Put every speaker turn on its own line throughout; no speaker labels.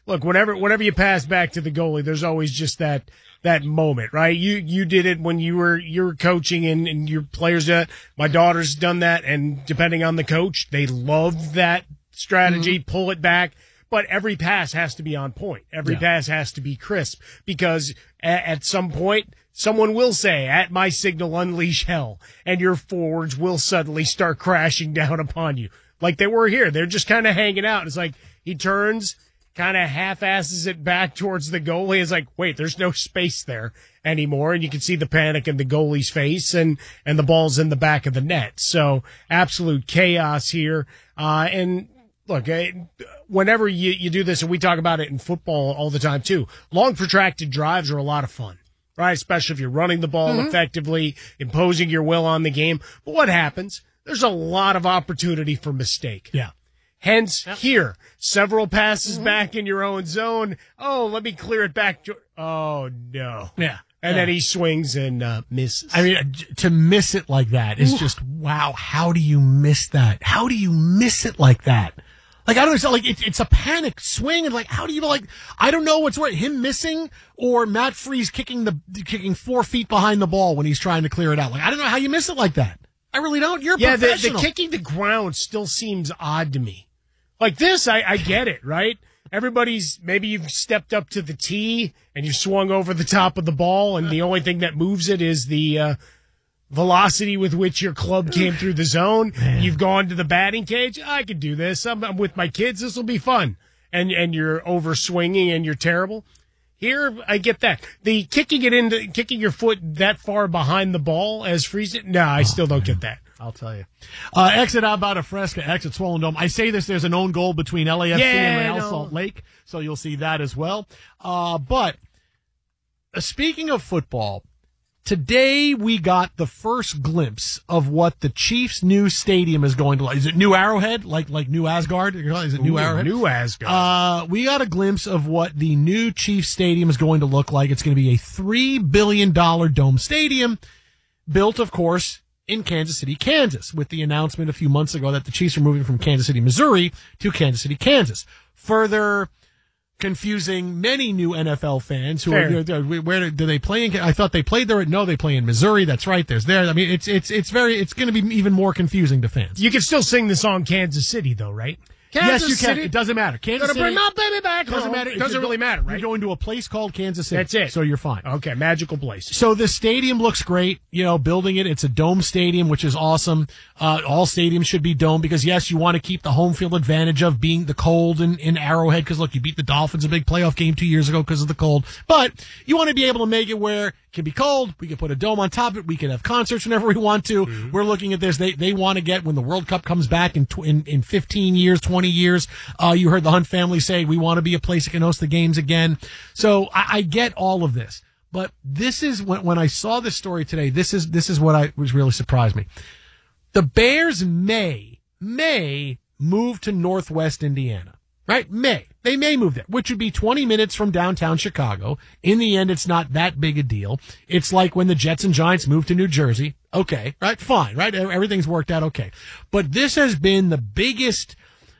look, whenever you pass back to the goalie, there's always just that moment, right? You did it when you were coaching and your players did it. My daughter's done that, and depending on the coach, they love that strategy, pull it back. But every pass has to be on point. Every pass has to be crisp, because at some point, someone will say, at my signal, unleash hell, and your forwards will suddenly start crashing down upon you. Like they were here. They're just kind of hanging out. It's like he turns, kind of half-asses it back towards the goalie. It's like, wait, there's no space there anymore. And you can see the panic in the goalie's face, and the ball's in the back of the net. So absolute chaos here. And look, whenever you do this, and we talk about it in football all the time too, long protracted drives are a lot of fun, right? Especially if you're running the ball effectively, imposing your will on the game. But what happens? There's a lot of opportunity for mistake.
Yeah.
Hence, here, several passes back in your own zone. Oh, let me clear it back. Oh, no.
Yeah.
And then he swings and misses.
I mean, to miss it like that is just, wow, how do you miss that? How do you miss it like that? Like, I don't understand, like, it's a panic swing, and like, how do you, like, I don't know what's right, him missing, or Matt Freese kicking 4 feet behind the ball when he's trying to clear it out. Like, I don't know how you miss it like that. I really don't. You're a professional.
The kicking the ground still seems odd to me. Like this, I get it, right? Maybe you've stepped up to the tee and you swung over the top of the ball, and the only thing that moves it is the velocity with which your club came through the zone. Man. You've gone to the batting cage. I could do this. I'm with my kids. This will be fun. And you're over swinging and you're terrible. Here, I get that. The kicking your foot that far behind the ball as Freeze it. No, I still don't get that.
I'll tell you. Exit Abada Fresca, exit Swollen Dome. I say this, there's an own goal between LAFC and Real Salt Lake, so you'll see that as well. But speaking of football, today we got the first glimpse of what the Chiefs' new stadium is going to look like. Is it New Arrowhead? Like New Asgard? Is it New Arrowhead?
New Asgard.
We got a glimpse of what the new Chiefs stadium is going to look like. It's going to be a $3 billion dome stadium, built, of course, in Kansas City, Kansas, with the announcement a few months ago that the Chiefs are moving from Kansas City, Missouri to Kansas City, Kansas. Further confusing many new NFL fans who are, where do they play in? I thought they played there. No, they play in Missouri. That's right. There's there. I mean, it's going to be even more confusing to fans.
You can still sing the song Kansas City though, right?
Yes, you can. It doesn't matter. Kansas City.
Bring my baby back.
Doesn't matter.
It doesn't really matter, right?
You're going to a place called Kansas City.
That's it.
So you're fine.
Okay, magical place.
So the stadium looks great. You know, building it. It's a dome stadium, which is awesome. All stadiums should be dome because, yes, you want to keep the home field advantage of being the cold in Arrowhead because, look, you beat the Dolphins a big playoff game 2 years ago because of the cold. But you want to be able to make it where it can be cold. We can put a dome on top of it. We can have concerts whenever we want to. Mm-hmm. We're looking at this. They want to get, when the World Cup comes back in 15 years, 20 years, you heard the Hunt family say, we want to be a place that can host the games again. So I get all of this. But this is, when I saw this story today, this is what was really surprised me. The Bears may move to Northwest Indiana, right? They may move there, which would be 20 minutes from downtown Chicago. In the end, it's not that big a deal. It's like when the Jets and Giants moved to New Jersey. Okay, right? Fine, right? Everything's worked out okay. But this has been the biggest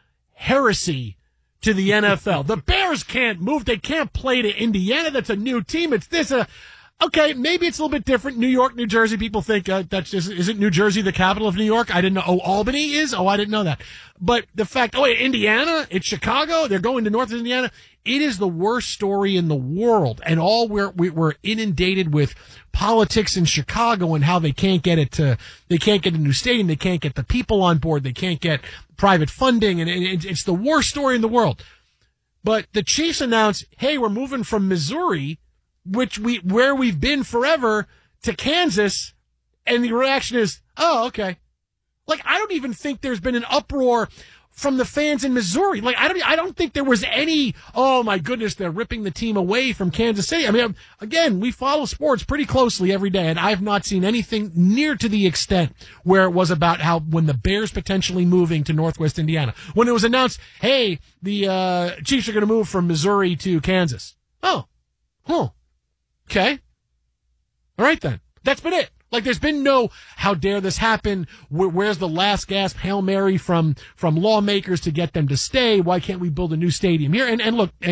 heresy to the NFL. The Bears can't move. They can't play to Indiana. That's a new team. It's this. Okay, maybe it's a little bit different. New York, New Jersey, people think isn't New Jersey the capital of New York? I didn't know. Oh, Albany is? Oh, I didn't know that. But the fact, Indiana, it's Chicago, they're going to North Indiana. It is the worst story in the world. And all we're inundated with politics in Chicago and how they can't get a new stadium, they can't get the people on board, they can't get private funding, and it's the worst story in the world. But the Chiefs announced, hey, we're moving from Missouri, where we've been forever, to Kansas, and the reaction is, oh, okay. Like, I don't even think there's been an uproar from the fans in Missouri. Like, I don't think there was any, oh my goodness, they're ripping the team away from Kansas City. I mean, again, we follow sports pretty closely every day, and I've not seen anything near to the extent where it was about how when the Bears potentially moving to Northwest Indiana. When it was announced, hey, the Chiefs are going to move from Missouri to Kansas. Oh, okay. All right, then. That's been it. Like, there's been no, how dare this happen? Where's the last gasp Hail Mary from lawmakers to get them to stay? Why can't we build a new stadium here? And look,